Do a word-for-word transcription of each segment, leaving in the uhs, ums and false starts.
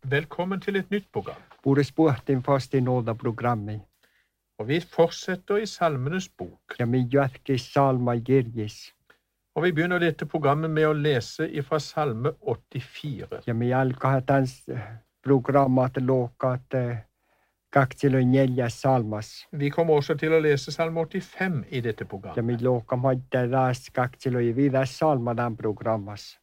Velkommen til et nytt program. Borde spurten fast i nåda programmet. Og vi fortsetter i Salmenes bok. Ja mi jatke salma girgis. Og vi begynner dette programmet med å lese fra Salme åttifire. Ja mi alkaa tans programmat lokat kaksilo neljä salmas. Vi kommer også til å lese Salme åttifem i dette Ja programmet. mi loka maita ras kaksilo i vidas salma den programmas.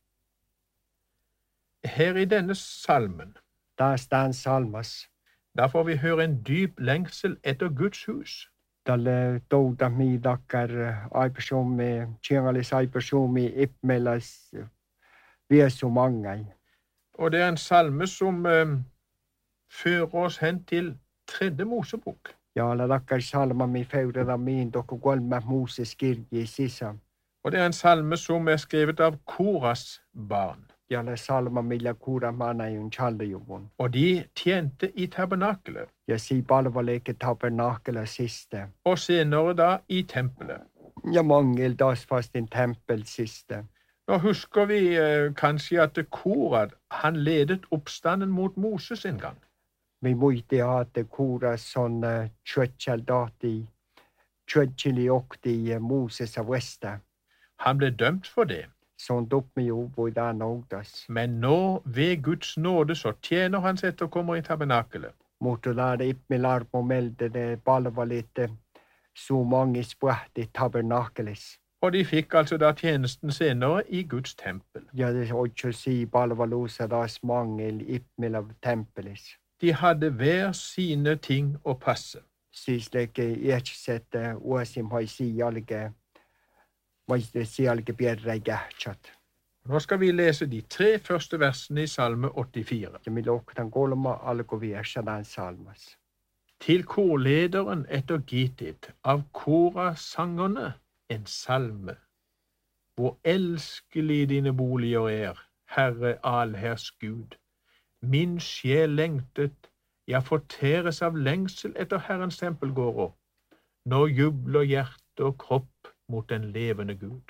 Her i denne salmen, Taas den salmas. da får vi høre en dyp lengsel etter Guds hus. Tälle touta mi takkar aipasomi, tjengalis aipasomi ipmelas viesu mangai. Og det er en salme som eh, fører oss hen til tredje Mosebok. Ja ala takkar salma mi feureda miin tokko kolme Moses kirji sisä. Og det er en salme som er skrevet av Koras barn. Ja ala salma millä kuura manajun challejuvun. Og de tjente i tabernakelet, Ja si palveleke tabernakela siste. og senere da i tempelet. Ja mangel taas fast en tempel siste. Nå husker vi eh, kanskje at Korad, han ledet oppstanden mot Moses en gang. Vi muisti aate kuura son tjötsäldati, tjötsili okti Moses av Vesta. Han ble dømt for det, Son dopmi jo voidaan outas. men nå ved Guds nåde så tjener hans etterkommer i tabernakelet. Mutta laada ipmilarmo melde de palvelite su mangis puhti tabernakelis. Og de fikk altså da tjenesten senere i Guds tempel. Ja det otjo si palvelusa taas mangel ipmilav tempelis. De hadde hver sine ting å passe. Siis leke iätsette uosim haisi jalge, vaiste sialge pierre jähtsat. Nå skal vi lese de tre første versene i Salme åttifire. Ja mi lohtan kolma alkuviessa den salmas. Til korlederen etter Gitit av Kora-sangerne en salme. Hvor elskelig dine boliger er, Herre allherrs Gud. Min sjel lengtet, ja fortæres av lengsel etter Herrens tempelgårder. Nå jubler hjerte og kropp mot den levende Gud.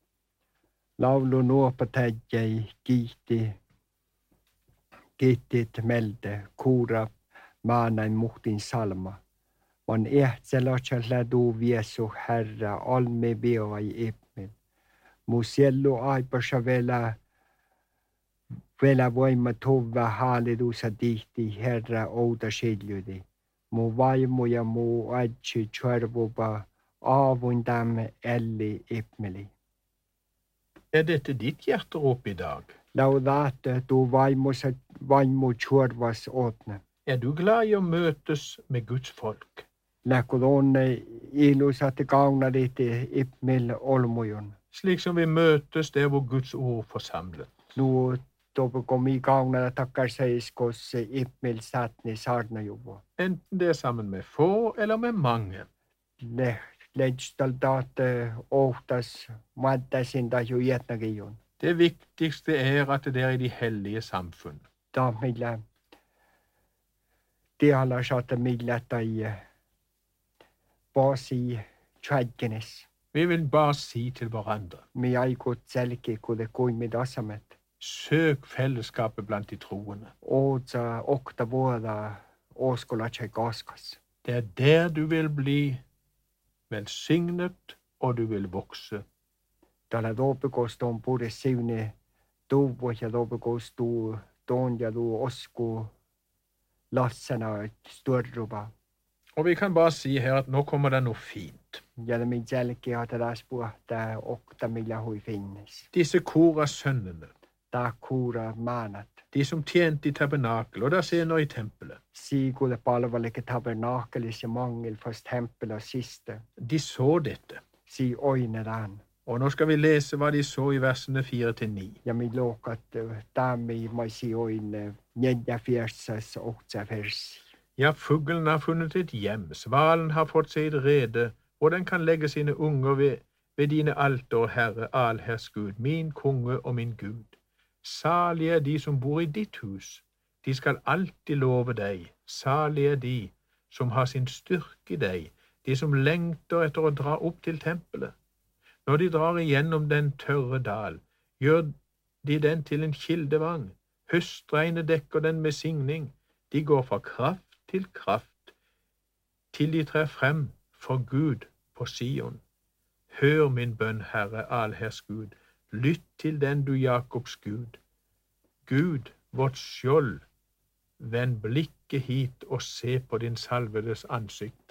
Laulu nuopatäjäi kiitti, kiittit melde, kuura maanain muhtin salma. Man ehtselatsa du viesu herra, alme vioi ipmil. Mu siellu aipasa vielä, vielä voima tuva haalidusa tihti herra outa siljudi. Mu vaimu ja mu adsi tjärvuba avun dam elli ipmili. Er dette ditt hjerterop i dag? Laudate du vaimusa vaimu tjärvas åtne. Er du glad i å møtes med Guds folk? Lähkö tuonne ilusat kaunarit ipmil olmujun. Slik som vi møtes der hvor Guds ord forsamlet. Nu topo komi kaunara takkar seiskos ipmil satni sarnajuvo. Enten det er sammen med få eller med mange. Le leitstaltate ohtas maddasin da ju jetnagijun. Det viktigste er at det er i de hellige samfunn. Da millä tiala saata millä tai basi tjadgenes. Vi vil bare si til hverandre, Mi aikut selki kude kuimid asemet. søk fellesskapet blant de troende. Ootsa okta vuoda oskolatse kaskas. Det er der du vil bli velsignet, og du vil vokse. Tällä topikosta on pure siune tuvu ja topikostu tuon ja tu osku lassena störruva. Og vi kan bare si her at nå kommer det noe fint. Ja min jälkeen hata taas puhtaa okta millä hui finnes. Disse Koras-sønnene, Tää kuura maanat. de som tjente i tabernakel, og da senere i tempelet, Siikulle palvelike tabernakelis ja mangel fast tempela siste. de så dette. Si oinedan. Og nå skal vi lese hva de så i versene fire til ni. Ja mi lokat taami maisi oine neljä fiersas ohtsa versi. Ja, fuglen har funnet et hjem, svalen har fått seg et rede, og den kan legge sine unger ved, ved dine alter, Herre, allherrs Gud, min konge og min Gud. Salige er de som bor i ditt hus, de skal alltid love deg. Salige er de som har sin styrke i deg, de som lengter etter å dra opp til tempelet. Når de drar igjennom den tørre dal, gjør de den til en kildevann. Høstregnet dekker den med signing. De går fra kraft til kraft, til de trer frem for Gud på Sion. Hør min bønn, Herre, allherrs Gud. Lytt til den, du Jakobs Gud. Gud, vårt skjold, vend blikket hit og se på din salvedes ansikt.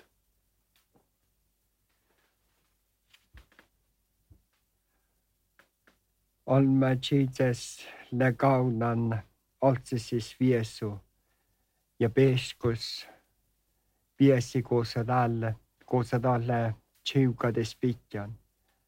Olemme Jesus legaunan altsis viesu ja peskus viesi koosadalle koosadalle tjugades pitjan.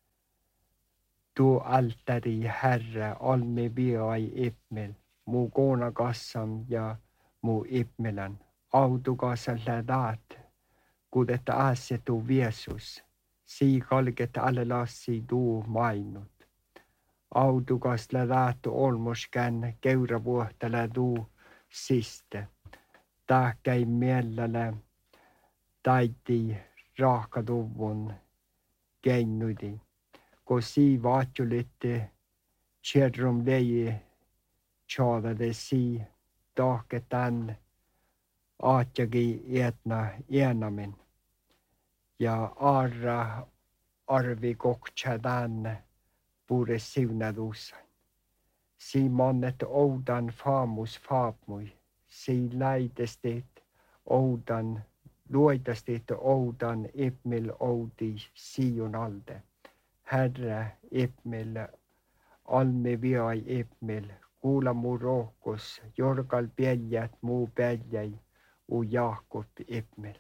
Tu altari Herre olmi viai ipmel mu koonakassam ja mu ipmelan audukasalle daat kudet aasetu viesus sii kalget alle lassi tuu mainut. Audukas lädaatu olmuskän keuravuohtele tuu siste. Tahkäi mielelle taiti raakatuvun keinnuidi. Ko sii vaatjulitti tjerrum leiji tjaadade sii tahke tän aatjagi ietna ienamin. Ja arra arvi koktsa tänne. Pure siunaduusain. Si mannet oudan faamus faapmui. Si läitestit oudan, luitastit oudan ipmil oudi siun alde. Herre ipmil, almi viai ipmil, kuula mu rohkus, jorgal peljät muu peljäi, u Jakob ipmil.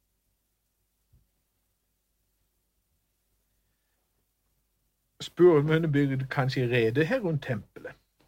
Spurvene bygde kanskje rede her rundt tempelet.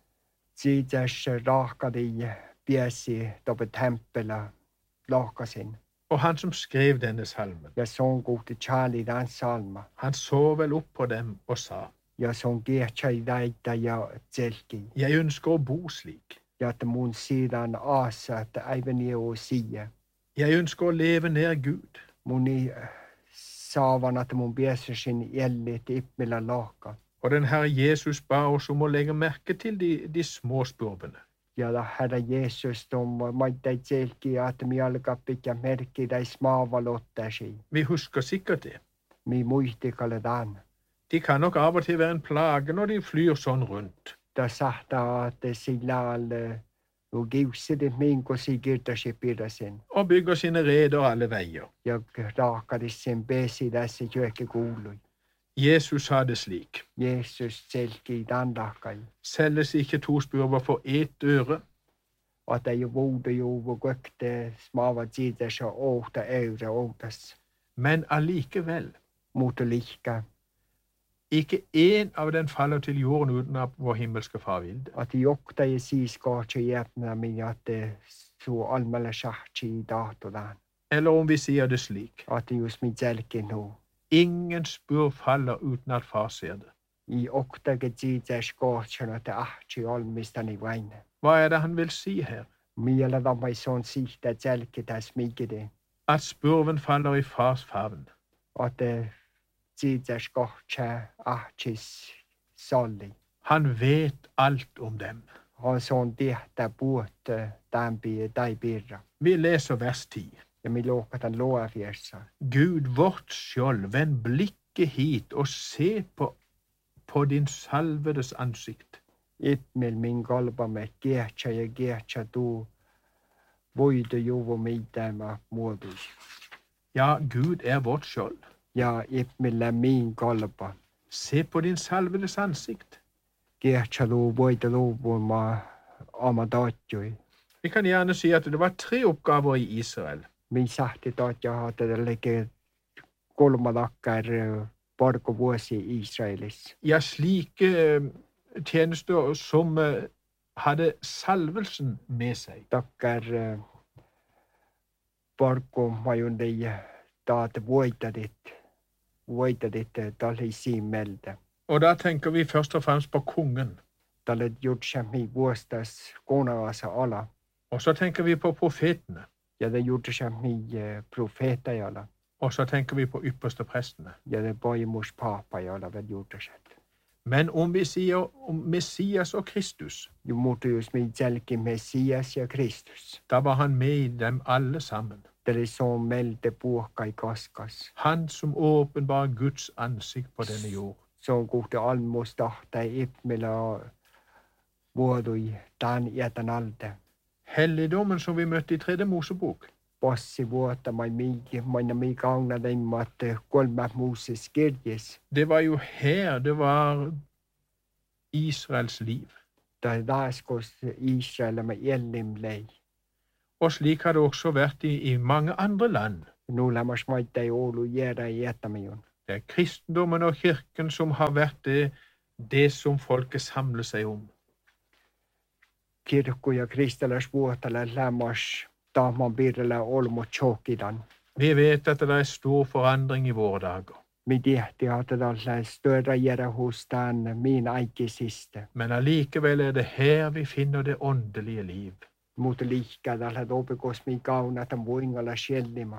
Jesus raakadi piesi toppe tempelet laakasin. Og han som skrev denne salmen, Ja son kohti tjali den salma. han så vel opp på dem og sa, Ja son kehtsai täitä ja tselki. jeg ønsker å bo slik. Ja että mun sidan aassa, että äivän eu siia. Jeg ønsker å leve nær Gud. Mun i saavan, että mun piesesin jällit ippmillä laaka. Og den Herre Jesus ba oss om å legge merke til de, de små spurvene. Ja da Herra Jesus tom maittai tselki ja että mi alkaa pitää merkki täis maavalottasi. Vi husker sikkert det. Mi muistikalle tämän. De kan nok av og til være en plage når de flyr sånn rundt. Da sahtaa, että sillä alle nu kiusidit minko si kirtasi pidasin. Og bygger sine reder alle veier. Ja raakadis sen pesi tässä jyökki kuului. Jesus sa det slik. Jesus tselki tämän lahkai. Selges ikke to spurver for ett øre. Että jo vuoda jo kökte smava tiitäs ja ohta eure ohtas. Men allikevel, Muuta lihka. ikke én av den faller til jorden uten at vår himmelske far vil det. Että jokta ja siis kaatsi jäpnä minä, että su almalla sahti tahtodan. Eller om vi sier det slik. Että just min tselki nu. Ingen spurv faller uten at far ser det. I oktage tiitäs kaatsana, että ahti olmistani vain. Hva er det han vil si her? Miellä tammai son sihtä tselki täs mikide. At spurven faller i fars favn. Että tiitäs kaatsa ahtis salli. Han vet alt om dem. Han son tehtä puut tämpi tai pirra. Vi leser vers ti. Ja mi luokatan luofiersa. Gud, vårt skjold, vend blikket hit og se på, på din salvedes ansikt. Ipmel min kalpamme kiehtsä ja kiehtsä tuu voidu juvu mitämä muodus. Ja, Gud er vårt skjold. Ja ipmellä min kalpa. Se på din salvedes ansikt. Kiehtsä tuu voidu luuvuma oma taatjui. Vi kan gjerne si at det var tre oppgaver i Israel. Min sahti taatja hata tälleke kolma takkar parko vuosi Israelis. Ja, slike eh, tjenester som eh, hadde salvelsen med seg. Takkar parko majundei taat voitadit. Voitadit talle siimelde. Og da tenker vi først og fremst på kongen. Talle jutsami vuostas konangasa ala. Og så tenker vi på profetene. Ja det jutsami profeetajala. Og så tenker vi på ypperste prestene. Ja det boimus paapajala vel jutsaset. Men om vi sier om Messias og Kristus, jo muuta jos me jälki Messias ja Kristus. da var han med i dem alle sammen. Tälle se on meiltä puhkai kaskas. Han som åpenbar Guds ansikt på denne jord. Se on kuhti almustahta ipmillä vuodui tämän jätän alta. Helligdommen som vi møtte i tredje Mosebok, Passi vuotta mai miiki, maina miika auna teimmat kolme Moses kirjes. det var jo her det var Israels liv. Tai taas kos Israel med elim lei. Og slik har det også vært i, i mange andre land. Nu lämmas maita ei Oulu jäädä jättämäjun. Det er kristendommen og kirken som har vært det, det som folket samler seg om. Kirkku ja kristallis vuotalle lämmas tahman piirrellä olmut chokidan. Vi vet at det er stor forandring i våre dager. Mi tihti att tällä större jäädä hos tämän min aikisiste. Men allikevel er det her vi finner det åndelige liv. Mutta liikkaa tällä topikos mi kauna tämän vuingalla sjellima.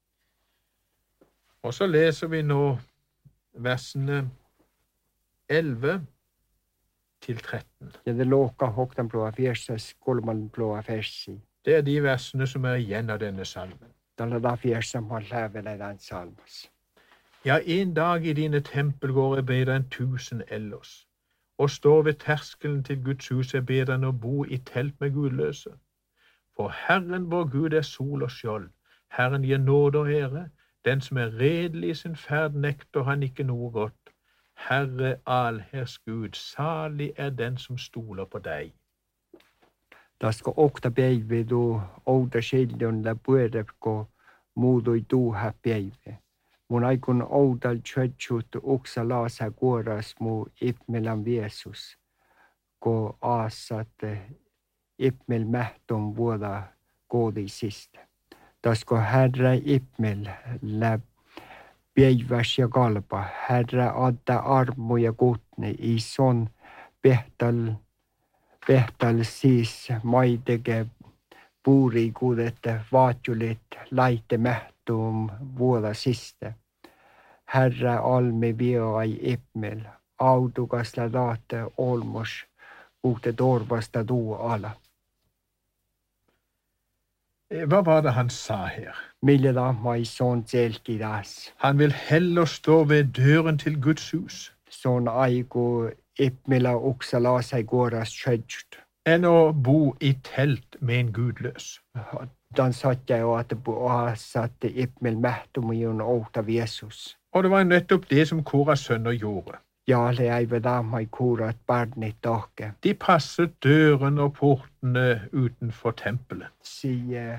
Og så leser vi nå versene elleve til tretten. Ja det låka hoktan blåa fjersas kolman blåa fersi. Det er de versene som er igjen av denne salmen. Tällä da fjersam har lävellä den salmas. Ja, en dag i dine tempelgård er bedre enn tusen ellers. Og stå ved terskelen til Guds hus er bedre enn å bo i telt med gudløse. For Herren vår Gud er sol og skjold. Herren gir nåde og ære. Den som er redelig i sin ferd, nekter han ikke noe godt. Herre allherrs Gud, salig er den som stoler på deg. Da skal okta päivä du outa siljon la puerepko muudui tuuha päivä. Mun aikun outal tjötsut uksa laasa kuoras mu ipmelan viesus, ko aasat ipmel mähton vuoda koodisista. Tasko Herra ipmel läp päiväs ja kalpa, Herra adda armo ja kutni, ison pehtal, pehtal siis maitege puuri kuudette vaatjulit laite mähtum vuoda siste. Herra almi vioi ipmel, autukas la taate olmos, kuhte torvasta tuu ala. Hva var det han sa her? Mille da mai son selkidas. Han vil heller stå ved døren til Guds hus Son aiku ipmela uksa laasai kuoras tjötsut. enn å bo i telt med en gudløs. Dan satja jo at bu aasat ipmel mähtumujun outa viesus. Og det var nettopp det som Koras sønner gjorde. Jaale ei veda mai kuurat barnit tahke. De passet dørene og portene utenfor tempelet. Si eh,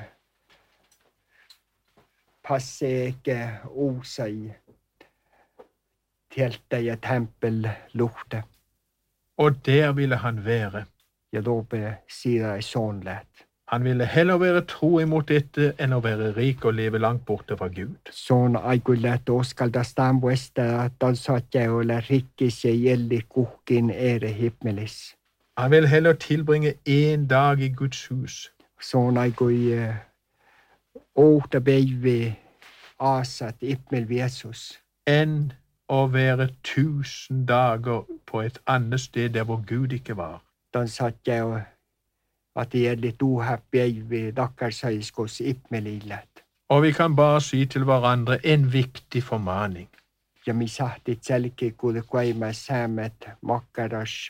passe ikke osai teltä ja tempelluhte. Og der ville han være. Ja dope sida ei sonlät. Han ville heller være tro imot dette enn å være rik og leve langt borte fra Gud. Son aikuilät uskaltas tampuesta tan satja olla rikkis ja jelli kuhkin ere himmelis. Han vil heller tilbringe en dag i Guds hus Son aikui eh, outa päivä aasat ippmel viesus. enn å være tusen dager på et annet sted der hvor Gud ikke var. Dan satja jo at jelli tuha päivä takkarsaiskos ippmelillät. Og vi kan bare si til hverandre en viktig formaning. Ja mi sahtit selki kuule kuaimas säämet makkaras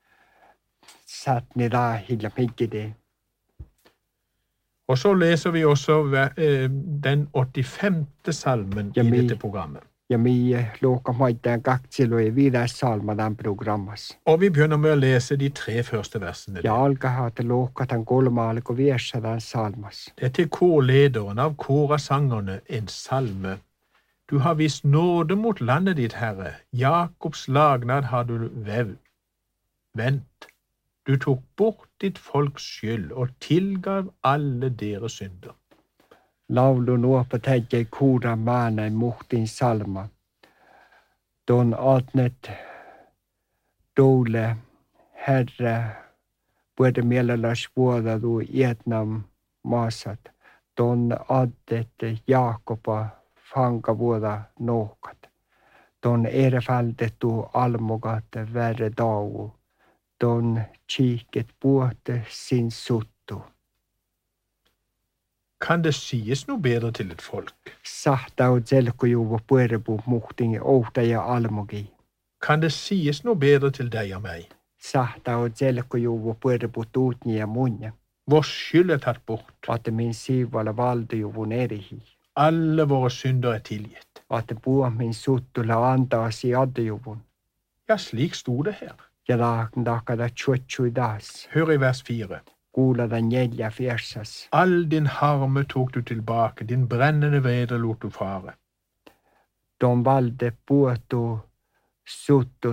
satni rahilla mikkide. Og så leser vi også eh, den åttifemte salmen Ja, i mi- dette programmet. Ja mi luokka maittain kaksilo ja viides salma tämän programmas. Og vi begynner med å lese de tre første versene. Ja alkaa, että luokka tämän kolma alko viessä tämän salmas. Det er til korlederen av korsangerne en salme. Du har vist nåde mot landet ditt, Herre. Jakobs lagnad har du vev. Vent, du tok bort ditt folks skyld og tilgav alle deres synder. Laulu nuopa täikei kuura maanain muhtin salma. Ton atnet doule herra puede mielelläs vuodadu Vietnam maasat. Ton addet Jaakoba fanga vuoda nohkat. Don erefaldet och almogat värre dag. Don kiket båte sin sutto. Kan det sies noe bedre til et folk? Sahta och zelkojuvo puerebu muhtinge outa ja almogi. Kan det sies noe bedre til deg og meg? Sahta och zelkojuvo puerebu tuutni ja munja. Vår skyld er tatt bort. Att min sivala valdejuvun erihi. Alle våre synder er tilgitt. Att puo min suttula antaasi adjuvun. Ja, slik sto det her. Ja laakndakada tjuetjuidas. Hør i vers fire. Kuulada neljä fiersas. All din harme tok du tilbake, din brennende vrede lot du fare. De valde puotu suttu